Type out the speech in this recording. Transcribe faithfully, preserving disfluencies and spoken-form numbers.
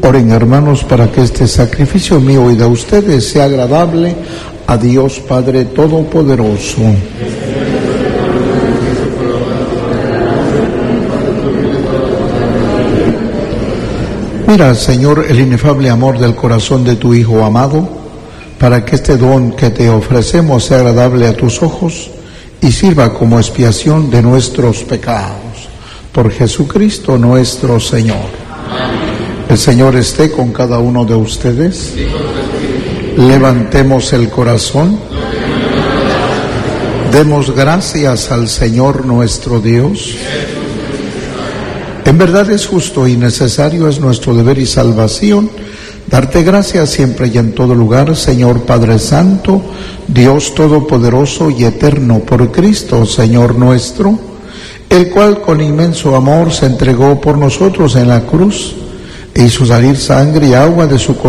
Oren, hermanos, para que este sacrificio mío y de ustedes sea agradable a Dios Padre Todopoderoso. Mira, Señor, el inefable amor del corazón de tu Hijo amado, para que este don que te ofrecemos sea agradable a tus ojos y sirva como expiación de nuestros pecados. Por Jesucristo nuestro Señor. El Señor esté con cada uno de ustedes. Levantemos el corazón. Demos gracias al Señor nuestro Dios. En verdad es justo y necesario, es nuestro deber y salvación, darte gracias siempre y en todo lugar, Señor Padre Santo, Dios Todopoderoso y Eterno, por Cristo, Señor nuestro, el cual con inmenso amor se entregó por nosotros en la cruz e hizo salir sangre y agua de su corazón